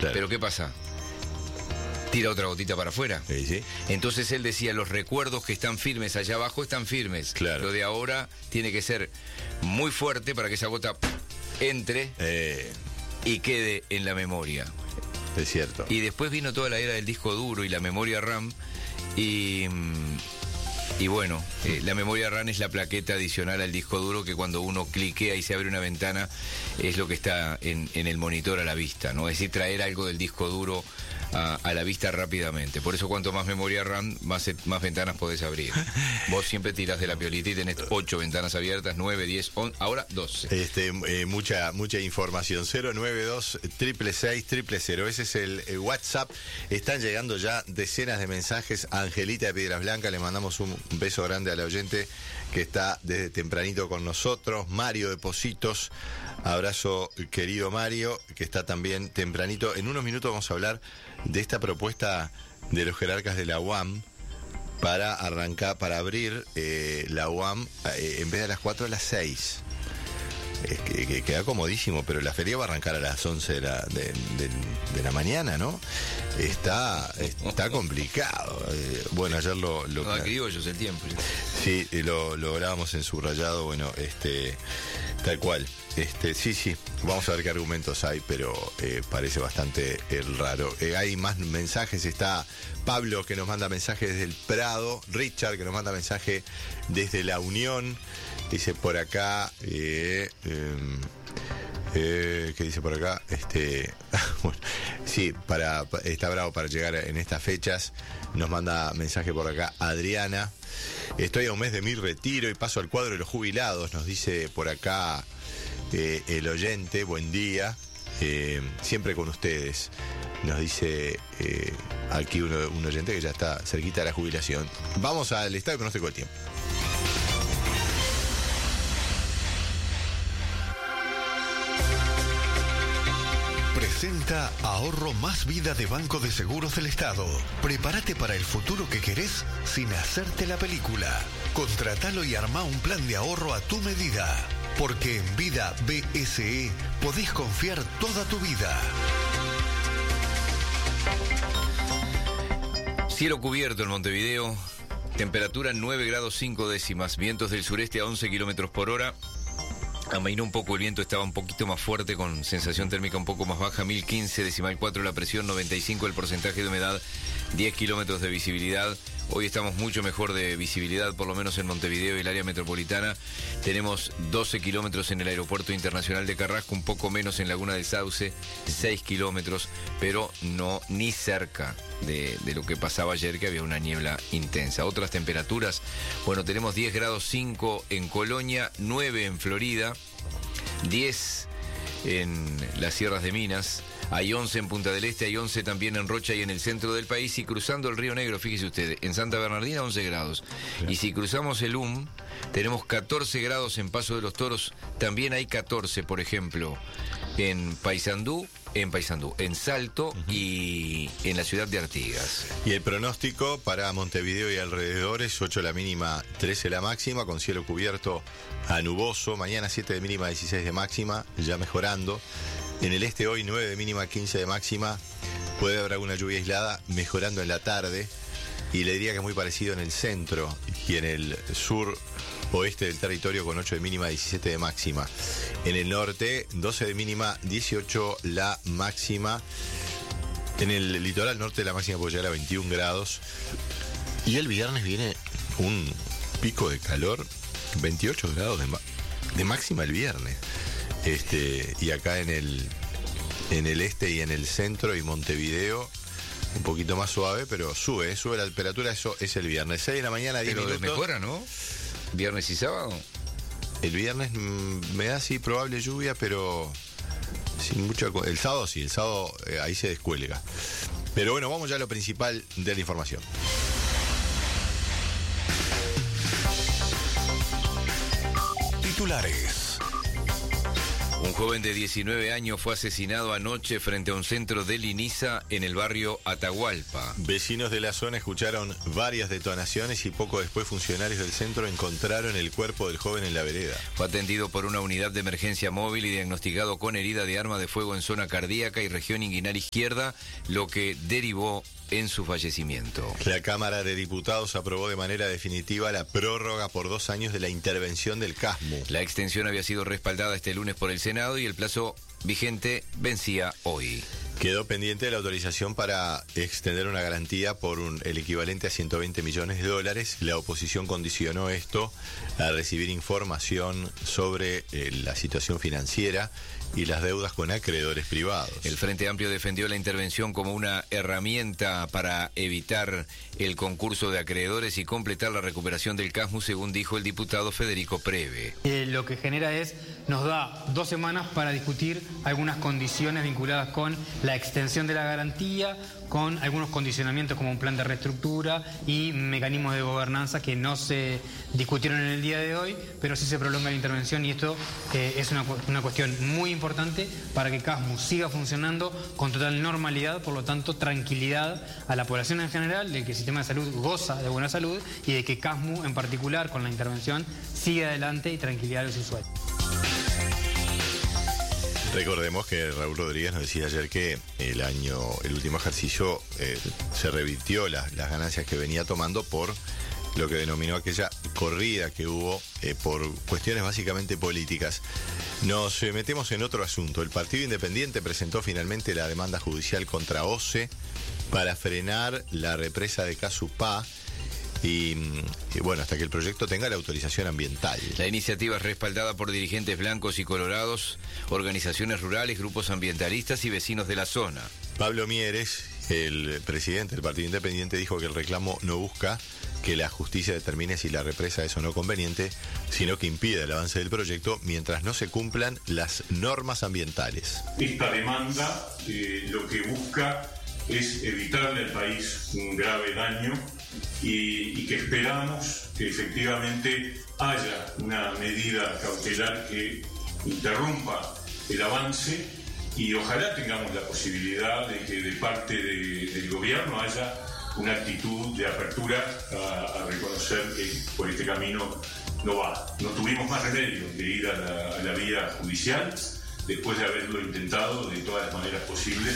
Claro. Pero ¿qué pasa? Tira otra gotita para afuera. Sí, sí. Entonces él decía, los recuerdos que están firmes allá abajo están firmes. Claro. Lo de ahora tiene que ser muy fuerte para que esa gota entre y quede en la memoria. Es cierto. Y después vino toda la era del disco duro y la memoria RAM. Y bueno, la memoria RAM es la plaqueta adicional al disco duro que cuando uno cliquea y se abre una ventana es lo que está en el monitor a la vista, ¿no? Es decir, traer algo del disco duro a la vista rápidamente. Por eso cuanto más memoria RAM, más ventanas podés abrir. Vos siempre tirás de la piolita y tenés 8 ventanas abiertas, 9, 10, 11, ahora 12. Mucha información. 092-666-000. Ese es el WhatsApp. Están llegando ya decenas de mensajes. Angelita de Piedras Blancas, le mandamos un beso grande a la oyente que está desde tempranito con nosotros. Mario de Positos, abrazo querido Mario, que está también tempranito. En unos minutos vamos a hablar de esta propuesta de los jerarcas de la UAM para arrancar, para abrir la UAM en vez de a las 4 a las 6. Que queda comodísimo, pero la feria va a arrancar a las 11 de la mañana, ¿no? Está complicado. Bueno, ayer lo criollos el tiempo. Sí, lo lográbamos en subrayado, bueno, tal cual. Sí, vamos a ver qué argumentos hay, pero parece bastante raro. Hay más mensajes, está Pablo que nos manda mensajes desde el Prado, Richard que nos manda mensaje desde La Unión, dice por acá, ¿qué dice por acá? Bueno, sí, está bravo para llegar en estas fechas, nos manda mensaje por acá Adriana, estoy a un mes de mi retiro y paso al cuadro de los jubilados, nos dice por acá el oyente, buen día, siempre con ustedes, nos dice aquí un oyente que ya está cerquita de la jubilación. Vamos al estado de pronóstico del tiempo. Presenta Ahorro Más Vida de Banco de Seguros del Estado. Prepárate para el futuro que querés sin hacerte la película. Contratalo y armá un plan de ahorro a tu medida. Porque en Vida BSE podés confiar toda tu vida. Cielo cubierto en Montevideo, temperatura 9 grados 5 décimas, vientos del sureste a 11 kilómetros por hora. Amainó un poco el viento, estaba un poquito más fuerte, con sensación térmica un poco más baja, 1015,4 la presión, 95 el porcentaje de humedad, 10 kilómetros de visibilidad. Hoy estamos mucho mejor de visibilidad, por lo menos en Montevideo y el área metropolitana. Tenemos 12 kilómetros en el Aeropuerto Internacional de Carrasco, un poco menos en Laguna del Sauce, 6 kilómetros, pero no ni cerca de lo que pasaba ayer, que había una niebla intensa. Otras temperaturas, bueno, tenemos 10 grados 5 en Colonia, 9 en Florida, 10 en las sierras de Minas, hay 11 en Punta del Este, hay 11 también en Rocha y en el centro del país, y cruzando el Río Negro, fíjese usted, en Santa Bernardina 11 grados, y si cruzamos el tenemos 14 grados en Paso de los Toros, también hay 14, por ejemplo, en Paysandú, en Salto y en la ciudad de Artigas. Y el pronóstico para Montevideo y alrededores, 8 la mínima, 13 la máxima, con cielo cubierto a nuboso. Mañana 7 de mínima, 16 de máxima, ya mejorando. En el este hoy 9 de mínima, 15 de máxima. Puede haber alguna lluvia aislada, mejorando en la tarde. Y le diría que es muy parecido en el centro y en el sur oeste del territorio, con 8 de mínima, 17 de máxima. En el norte, 12 de mínima, 18 la máxima. En el litoral norte la máxima puede llegar a 21 grados. Y el viernes viene un pico de calor, 28 grados de máxima el viernes. Y acá en el este y en el centro y Montevideo, un poquito más suave, pero sube la temperatura, eso es el viernes. 6 de la mañana, 10 minutos. Pero mejora, ¿no? ¿Viernes y sábado? El viernes me da así probable lluvia, pero sin mucho. El sábado sí, el sábado ahí se descuelga. Pero bueno, vamos ya a lo principal de la información. Titulares. Un joven de 19 años fue asesinado anoche frente a un centro de Liniza en el barrio Atahualpa. Vecinos de la zona escucharon varias detonaciones y poco después funcionarios del centro encontraron el cuerpo del joven en la vereda. Fue atendido por una unidad de emergencia móvil y diagnosticado con herida de arma de fuego en zona cardíaca y región inguinal izquierda, lo que derivó en su fallecimiento. La Cámara de Diputados aprobó de manera definitiva la prórroga por 2 años de la intervención del CASMU. La extensión había sido respaldada este lunes por el Senado y el plazo vigente vencía hoy. Quedó pendiente la autorización para extender una garantía por el equivalente a 120 millones de dólares. La oposición condicionó esto a recibir información sobre la situación financiera y las deudas con acreedores privados. El Frente Amplio defendió la intervención como una herramienta para evitar el concurso de acreedores y completar la recuperación del CASMU, según dijo el diputado Federico Preve. Lo que genera nos da 2 semanas para discutir algunas condiciones vinculadas con la extensión de la garantía, con algunos condicionamientos como un plan de reestructura y mecanismos de gobernanza que no se discutieron en el día de hoy, pero sí se prolonga la intervención y esto es una cuestión muy importante para que CASMU siga funcionando con total normalidad, por lo tanto tranquilidad a la población en general de que el sistema de salud goza de buena salud y de que CASMU en particular con la intervención sigue adelante y tranquilidad a los usuarios. Recordemos que Raúl Rodríguez nos decía ayer que el último ejercicio se revirtió las ganancias que venía tomando por lo que denominó aquella corrida que hubo por cuestiones básicamente políticas. Nos metemos en otro asunto. El Partido Independiente presentó finalmente la demanda judicial contra OCE para frenar la represa de Casupá. Y bueno, hasta que el proyecto tenga la autorización ambiental. La iniciativa es respaldada por dirigentes blancos y colorados, organizaciones rurales, grupos ambientalistas y vecinos de la zona. Pablo Mieres, el presidente del Partido Independiente, dijo que el reclamo no busca que la justicia determine si la represa es o no conveniente, sino que impide el avance del proyecto mientras no se cumplan las normas ambientales. Esta demanda lo que busca es evitarle al país un grave daño y que esperamos que efectivamente haya una medida cautelar que interrumpa el avance y ojalá tengamos la posibilidad de que de parte del gobierno haya una actitud de apertura a reconocer que por este camino no va. No tuvimos más remedio que ir a la vía judicial después de haberlo intentado de todas las maneras posibles.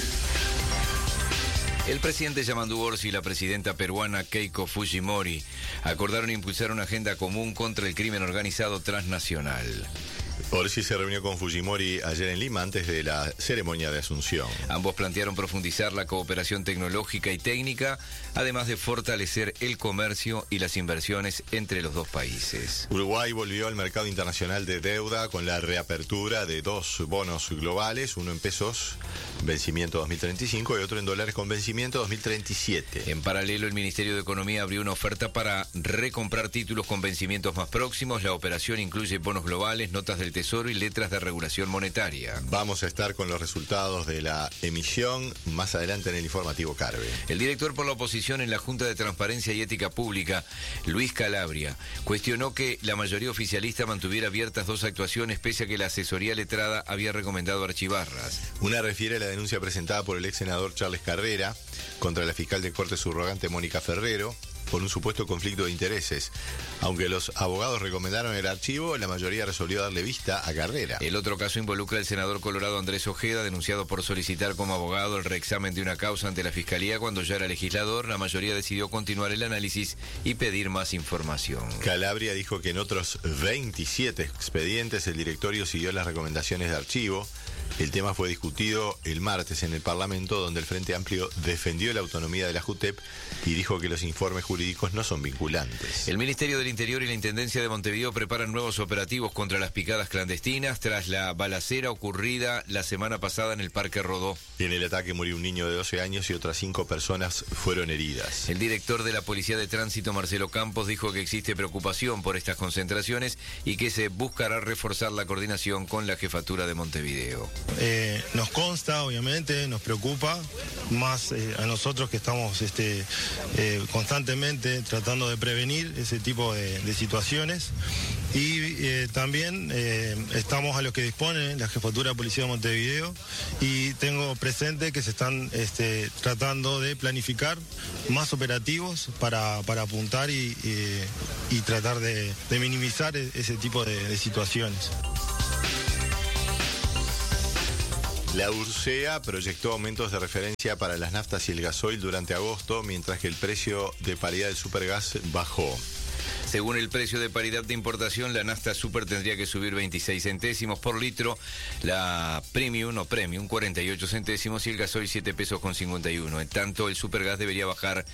El presidente Yamandu Orsi y la presidenta peruana Keiko Fujimori acordaron impulsar una agenda común contra el crimen organizado transnacional. Orsi se reunió con Fujimori ayer en Lima antes de la ceremonia de Asunción. Ambos plantearon profundizar la cooperación tecnológica y técnica, además de fortalecer el comercio y las inversiones entre los dos países. Uruguay volvió al mercado internacional de deuda con la reapertura de 2 bonos globales, uno en pesos, vencimiento 2035, y otro en dólares con vencimiento 2037. En paralelo, el Ministerio de Economía abrió una oferta para recomprar títulos con vencimientos más próximos. La operación incluye bonos globales, notas del Tesoro y letras de regulación monetaria. Vamos a estar con los resultados de la emisión más adelante en el informativo Carve. El director por la oposición en la Junta de Transparencia y Ética Pública, Luis Calabria, cuestionó que la mayoría oficialista mantuviera abiertas 2 actuaciones pese a que la asesoría letrada había recomendado archivarlas. Una refiere a la denuncia presentada por el ex senador Charles Carrera contra la fiscal de corte subrogante Mónica Ferrero por un supuesto conflicto de intereses. Aunque los abogados recomendaron el archivo, la mayoría resolvió darle vista a Carrera. El otro caso involucra al senador colorado Andrés Ojeda, denunciado por solicitar como abogado el reexamen de una causa ante la Fiscalía cuando ya era legislador. La mayoría decidió continuar el análisis y pedir más información. Calabria dijo que en otros 27 expedientes el directorio siguió las recomendaciones de archivo. El tema fue discutido el martes en el Parlamento, donde el Frente Amplio defendió la autonomía de la JUTEP y dijo que los informes jurídicos no son vinculantes. El Ministerio del Interior y la Intendencia de Montevideo preparan nuevos operativos contra las picadas clandestinas tras la balacera ocurrida la semana pasada en el Parque Rodó. En el ataque murió un niño de 12 años y otras 5 personas fueron heridas. El director de la Policía de Tránsito, Marcelo Campos, dijo que existe preocupación por estas concentraciones y que se buscará reforzar la coordinación con la Jefatura de Montevideo. Nos consta, obviamente, nos preocupa, más a nosotros que estamos constantemente tratando de prevenir ese tipo de situaciones. Y también estamos a lo que dispone la Jefatura de Policía de Montevideo y tengo presente que se están tratando de planificar más operativos para apuntar y tratar de minimizar ese tipo de situaciones. La URSEA proyectó aumentos de referencia para las naftas y el gasoil durante agosto, mientras que el precio de paridad del supergas bajó. Según el precio de paridad de importación, la nafta super tendría que subir 26 centésimos por litro, la premium 48 centésimos y el gasoil 7 pesos con 51. En tanto, el supergas debería bajar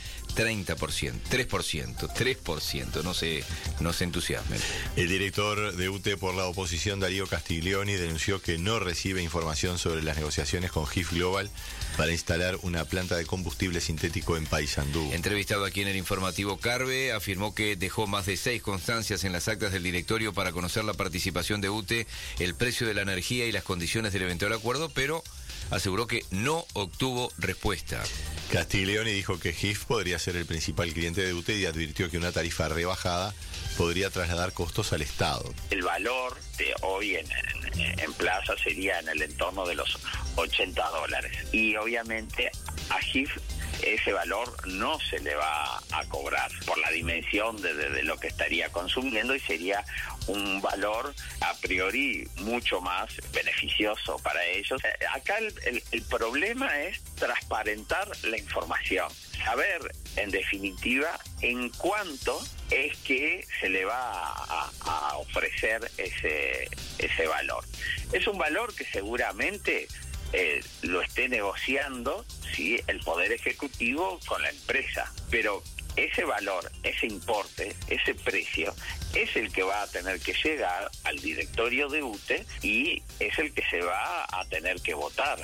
3%, no se entusiasmen. El director de UTE por la oposición, Darío Castiglioni, denunció que no recibe información sobre las negociaciones con GIF Global para instalar una planta de combustible sintético en Paysandú. Entrevistado aquí en el informativo, Carve afirmó que dejó más de 6 constancias en las actas del directorio para conocer la participación de UTE, el precio de la energía y las condiciones del eventual acuerdo, pero aseguró que no obtuvo respuesta. Castiglioni dijo que GIF podría ser el principal cliente de UTE y advirtió que una tarifa rebajada podría trasladar costos al Estado. El valor de hoy en plaza sería en el entorno de los $80. Y obviamente a GIF ese valor no se le va a cobrar por la dimensión de lo que estaría consumiendo y sería un valor a priori mucho más beneficioso para ellos. Acá el problema es transparentar la información, saber en definitiva en cuánto es que se le va a ofrecer ese valor. Es un valor que seguramente lo esté negociando, ¿sí?, el Poder Ejecutivo con la empresa, pero ese valor, ese importe, ese precio es el que va a tener que llegar al directorio de UTE y es el que se va a tener que votar.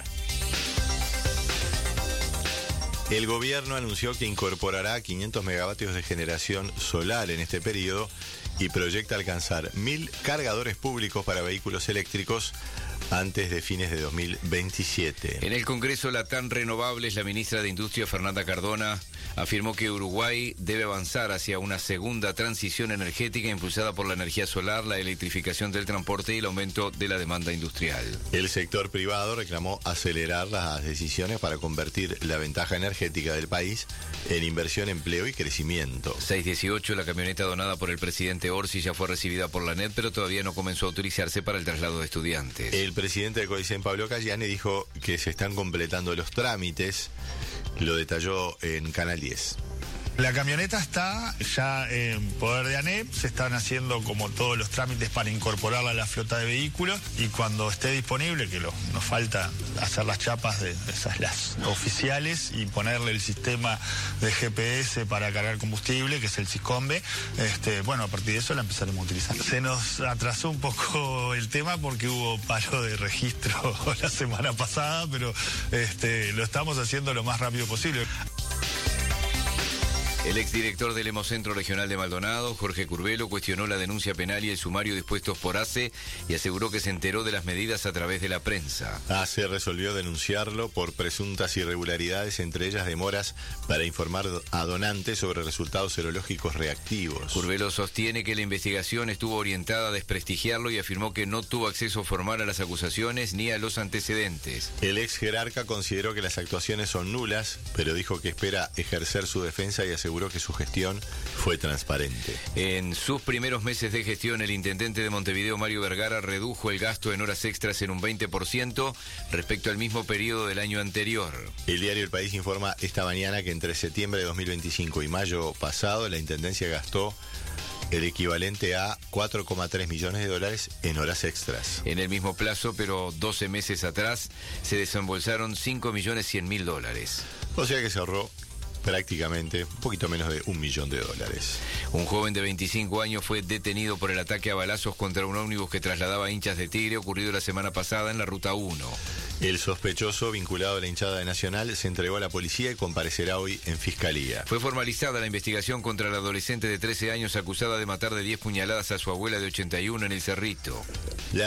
El gobierno anunció que incorporará 500 megavatios de generación solar en este periodo y proyecta alcanzar 1.000 cargadores públicos para vehículos eléctricos antes de fines de 2027. En el Congreso Latam Renovables, la ministra de Industria, Fernanda Cardona, afirmó que Uruguay debe avanzar hacia una segunda transición energética impulsada por la energía solar, la electrificación del transporte y el aumento de la demanda industrial. El sector privado reclamó acelerar las decisiones para convertir la ventaja energética del país en inversión, empleo y crecimiento. 618, la camioneta donada por el presidente Orsi ya fue recibida por la NET, pero todavía no comenzó a utilizarse para el traslado de estudiantes. El presidente de CODICEN, Pablo Cayani, dijo que se están completando los trámites. Lo detalló en Canal 10. La camioneta está ya en poder de ANEP, se están haciendo como todos los trámites para incorporarla a la flota de vehículos y cuando esté disponible, que nos falta hacer las chapas de esas, las oficiales, y ponerle el sistema de GPS para cargar combustible, que es el Siscombe, bueno, a partir de eso la empezaremos a utilizar. Se nos atrasó un poco el tema porque hubo paro de registro la semana pasada, pero lo estamos haciendo lo más rápido posible. El exdirector del Hemocentro Regional de Maldonado, Jorge Curvelo, cuestionó la denuncia penal y el sumario dispuestos por ACE y aseguró que se enteró de las medidas a través de la prensa. ACE resolvió denunciarlo por presuntas irregularidades, entre ellas demoras para informar a donantes sobre resultados serológicos reactivos. Curvelo sostiene que la investigación estuvo orientada a desprestigiarlo y afirmó que no tuvo acceso formal a las acusaciones ni a los antecedentes. El ex jerarca consideró que las actuaciones son nulas, pero dijo que espera ejercer su defensa y aseguró que su gestión fue transparente. En sus primeros meses de gestión, el intendente de Montevideo, Mario Vergara, redujo el gasto en horas extras en un 20% respecto al mismo periodo del año anterior. El diario El País informa esta mañana que entre septiembre de 2025 y mayo pasado, la intendencia gastó el equivalente a $4,3 millones en horas extras. En el mismo plazo, pero 12 meses atrás, se desembolsaron $5.100.000. O sea que se ahorró prácticamente un poquito menos de $1 millón. Un joven de 25 años fue detenido por el ataque a balazos contra un ómnibus que trasladaba hinchas de Tigre ocurrido la semana pasada en la Ruta 1. El sospechoso vinculado a la hinchada de Nacional se entregó a la policía y comparecerá hoy en fiscalía. Fue formalizada la investigación contra la adolescente de 13 años acusada de matar de 10 puñaladas a su abuela de 81 en el Cerrito. La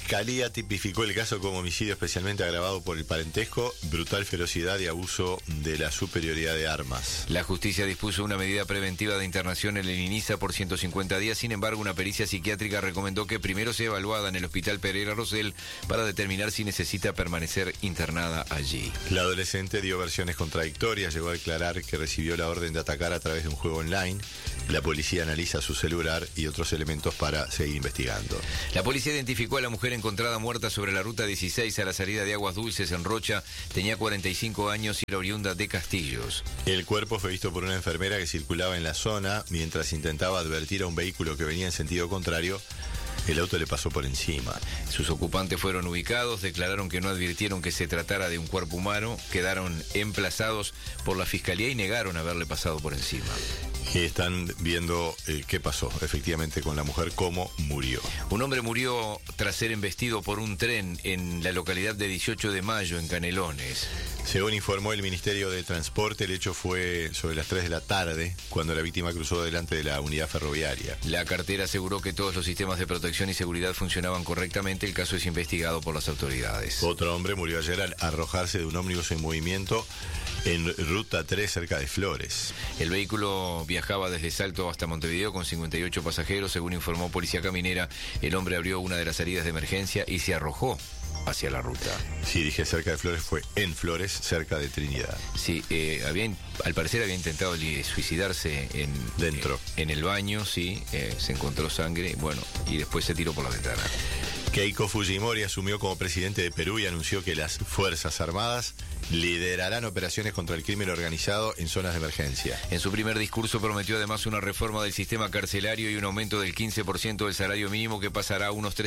Fiscalía tipificó el caso como homicidio especialmente agravado por el parentesco, brutal ferocidad y abuso de la superioridad de armas. La justicia dispuso una medida preventiva de internación en el INISA por 150 días. Sin embargo, una pericia psiquiátrica recomendó que primero sea evaluada en el Hospital Pereira Rosell para determinar si necesita permanecer internada allí. La adolescente dio versiones contradictorias, llegó a declarar que recibió la orden de atacar a través de un juego online. La policía analiza su celular y otros elementos para seguir investigando. La policía identificó a la mujer encontrada muerta sobre la ruta 16 a la salida de Aguas Dulces en Rocha. Tenía 45 años y era oriunda de Castillos. El cuerpo fue visto por una enfermera que circulaba en la zona mientras intentaba advertir a un vehículo que venía en sentido contrario. El auto le pasó por encima. Sus ocupantes fueron ubicados, declararon que no advirtieron que se tratara de un cuerpo humano, quedaron emplazados por la fiscalía y negaron haberle pasado por encima. Y están viendo qué pasó efectivamente con la mujer, cómo murió. Un hombre murió tras ser embestido por un tren en la localidad de 18 de Mayo, en Canelones. Según informó el Ministerio de Transporte, el hecho fue sobre las 3 de la tarde, cuando la víctima cruzó delante de la unidad ferroviaria. La cartera aseguró que todos los sistemas de protección y seguridad funcionaban correctamente. El caso es investigado por las autoridades. Otro hombre murió ayer al arrojarse de un ómnibus en movimiento en Ruta 3 cerca de Flores. El vehículo viajaba desde Salto hasta Montevideo con 58 pasajeros. Según informó Policía Caminera, el hombre abrió una de las salidas de emergencia y se arrojó hacia la ruta. Sí, dije cerca de Flores, fue en Flores, cerca de Trinidad. Sí, al parecer había intentado suicidarse en el baño, sí, se encontró sangre, bueno, y después se tiró por la ventana. Keiko Fujimori asumió como presidente de Perú y anunció que las Fuerzas Armadas liderarán operaciones contra el crimen organizado en zonas de emergencia. En su primer discurso prometió además una reforma del sistema carcelario y un aumento del 15% del salario mínimo que pasará a unos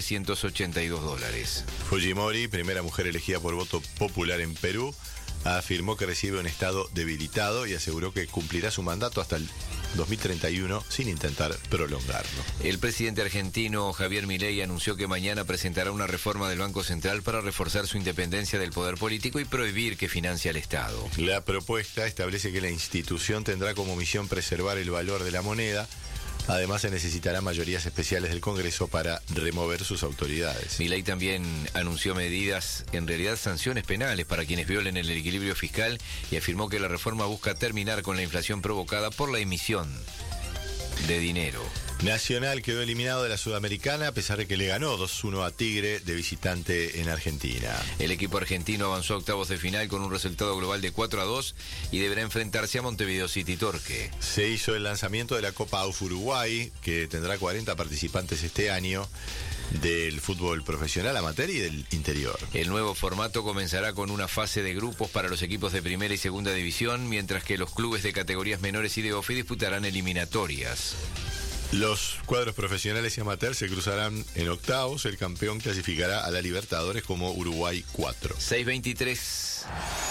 $382. Fujimori, primera mujer elegida por voto popular en Perú, afirmó que recibe un estado debilitado y aseguró que cumplirá su mandato hasta el 2031 sin intentar prolongarlo. El presidente argentino Javier Milei anunció que mañana presentará una reforma del Banco Central para reforzar su independencia del poder político y prohibir que financie al Estado. La propuesta establece que la institución tendrá como misión preservar el valor de la moneda. Además, se necesitarán mayorías especiales del Congreso para remover sus autoridades. Milei también anunció medidas, en realidad sanciones penales para quienes violen el equilibrio fiscal, y afirmó que la reforma busca terminar con la inflación provocada por la emisión de dinero. Nacional quedó eliminado de la Sudamericana a pesar de que le ganó 2-1 a Tigre de visitante en Argentina. El equipo argentino avanzó a octavos de final con un resultado global de 4-2 y deberá enfrentarse a Montevideo City Torque. Se hizo el lanzamiento de la Copa AUF Uruguay, que tendrá 40 participantes este año, del fútbol profesional, amateur y del interior. El nuevo formato comenzará con una fase de grupos para los equipos de primera y segunda división, mientras que los clubes de categorías menores y de OFI disputarán eliminatorias. Los cuadros profesionales y amateur se cruzarán en octavos. El campeón clasificará a la Libertadores como Uruguay 4. 6:23.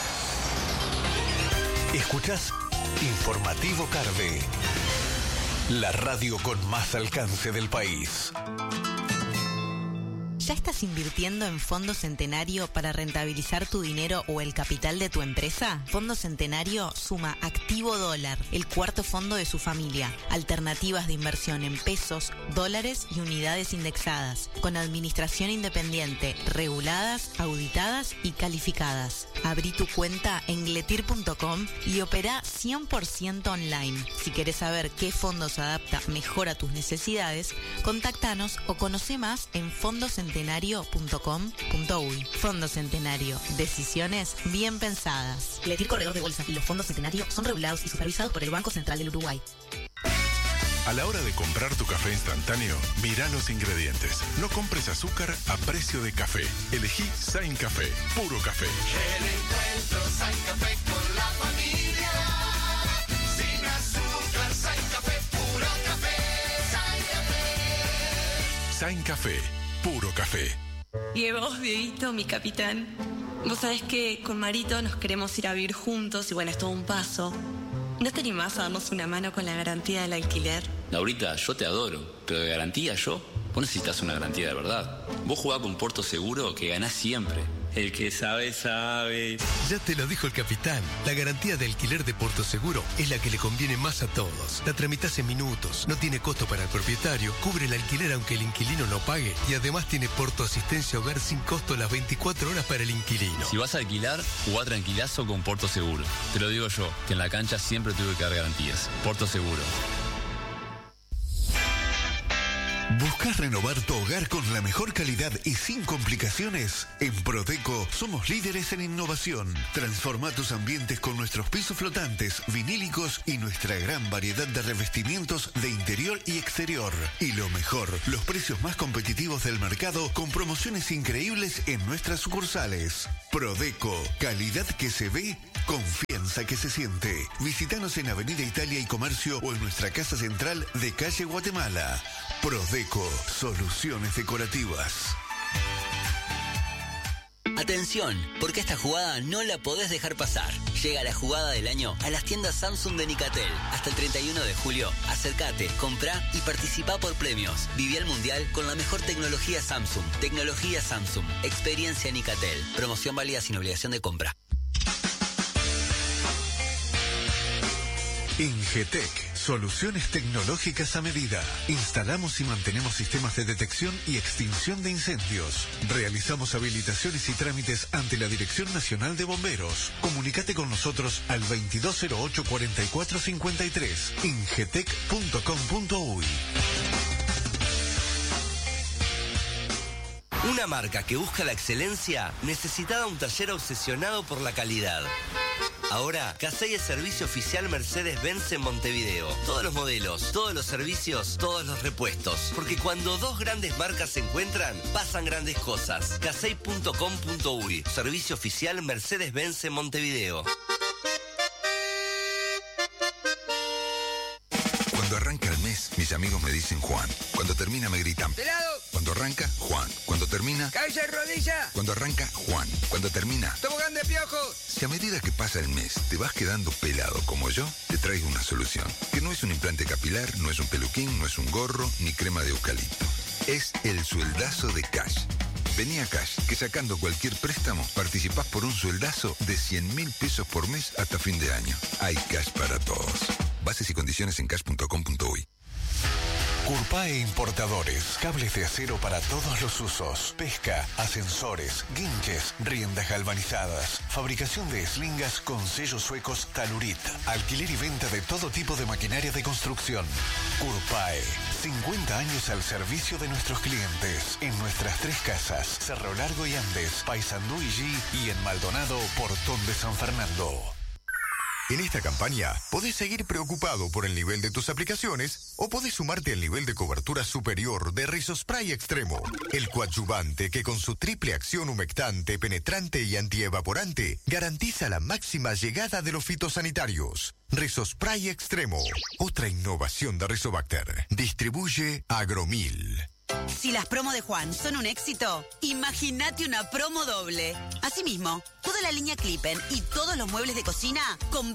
Escuchás Informativo Carve, la radio con más alcance del país. ¿Ya estás invirtiendo en Fondo Centenario para rentabilizar tu dinero o el capital de tu empresa? Fondo Centenario suma Activo Dólar, el cuarto fondo de su familia. Alternativas de inversión en pesos, dólares y unidades indexadas, con administración independiente, reguladas, auditadas y calificadas. Abrí tu cuenta en gletir.com y opera 100% online. Si querés saber qué fondo se adapta mejor a tus necesidades, contáctanos o conoce más en fondocentenario.com.uy. Fondo Centenario. Decisiones bien pensadas. Gletir Corredor de Bolsa y los fondos Centenario son regulados y supervisados por el Banco Central del Uruguay. A la hora de comprar tu café instantáneo, mira los ingredientes. No compres azúcar a precio de café. Elegí Sain Café, puro café. El encuentro Sain Café con la familia. Sin azúcar, Sain Café, puro café. Sain Café. Sain Café, puro café. Y vos, Dieguito, mi capitán. Vos sabés que con Marito nos queremos ir a vivir juntos y bueno, es todo un paso. ¿No te animás a darnos una mano con la garantía del alquiler? Laurita, yo te adoro, pero de garantía vos necesitas una garantía de verdad. Vos jugás con Puerto Seguro que ganás siempre. El que sabe, sabe. Ya te lo dijo el capitán. La garantía de alquiler de Porto Seguro es la que le conviene más a todos. La tramitas en minutos, no tiene costo para el propietario, cubre el alquiler aunque el inquilino no pague y además tiene Porto Asistencia Hogar sin costo las 24 horas para el inquilino. Si vas a alquilar, jugá tranquilazo con Porto Seguro. Te lo digo yo, que en la cancha siempre tuve que dar garantías. Porto Seguro. ¿Buscas renovar tu hogar con la mejor calidad y sin complicaciones? En Prodeco somos líderes en innovación. Transforma tus ambientes con nuestros pisos flotantes, vinílicos y nuestra gran variedad de revestimientos de interior y exterior. Y lo mejor, los precios más competitivos del mercado con promociones increíbles en nuestras sucursales. Prodeco, calidad que se ve, confianza que se siente. Visítanos en Avenida Italia y Comercio o en nuestra casa central de calle Guatemala. Prodeco, soluciones decorativas. Atención, porque esta jugada no la podés dejar pasar. Llega la jugada del año a las tiendas Samsung de Nicatel. Hasta el 31 de julio, acércate, comprá y participá por premios. Viví el Mundial con la mejor tecnología Samsung. Tecnología Samsung. Experiencia Nicatel. Promoción válida sin obligación de compra. Ingetec, soluciones tecnológicas a medida. Instalamos y mantenemos sistemas de detección y extinción de incendios. Realizamos habilitaciones y trámites ante la Dirección Nacional de Bomberos. Comunícate con nosotros al 2208-4453. Ingetec.com.uy. Una marca que busca la excelencia necesitaba un taller obsesionado por la calidad. Ahora, Casey es servicio oficial Mercedes-Benz en Montevideo. Todos los modelos, todos los servicios, todos los repuestos. Porque cuando dos grandes marcas se encuentran, pasan grandes cosas. Casey.com.uy. Servicio oficial Mercedes-Benz en Montevideo. Cuando arranca el mes, mis amigos me dicen Juan. Cuando termina me gritan ¡Pelado! Cuando arranca, Juan. Cuando termina... ¡Cabeza y rodilla! Cuando arranca, Juan. Cuando termina... ¡Tobogán de piojo! Si a medida que pasa el mes te vas quedando pelado como yo, te traigo una solución. Que no es un implante capilar, no es un peluquín, no es un gorro, ni crema de eucalipto. Es el sueldazo de Cash. Vení a Cash, que sacando cualquier préstamo, participás por un sueldazo de 100.000 pesos por mes hasta fin de año. Hay Cash para todos. Bases y condiciones en cash.com.uy. Curpae Importadores, cables de acero para todos los usos, pesca, ascensores, guinches, riendas galvanizadas, fabricación de eslingas con sellos suecos Talurit, alquiler y venta de todo tipo de maquinaria de construcción. Curpae, 50 años al servicio de nuestros clientes, en nuestras 3 casas, Cerro Largo y Andes, Paysandú y G, y en Maldonado, Portón de San Fernando. En esta campaña, podés seguir preocupado por el nivel de tus aplicaciones o podés sumarte al nivel de cobertura superior de Rizospray Extremo, el coadyuvante que con su triple acción humectante, penetrante y antievaporante garantiza la máxima llegada de los fitosanitarios. Rizospray Extremo, otra innovación de Rizobacter. Distribuye Agromil. Si las promos de Juan son un éxito, imagínate una promo doble. Asimismo, toda la línea Clippen y todos los muebles de cocina con